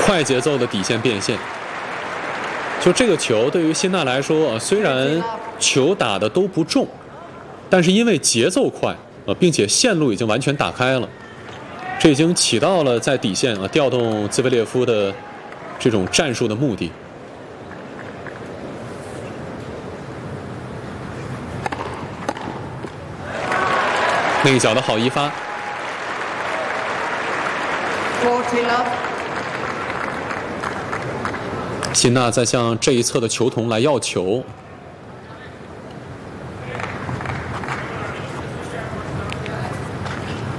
快节奏的底线变现。就这个球对于辛纳来说，虽然球打的都不重，但是因为节奏快并且线路已经完全打开了，这已经起到了在底线调动兹维列夫的这种战术的目的。内角的好一发。辛纳在向这一侧的球童来要球，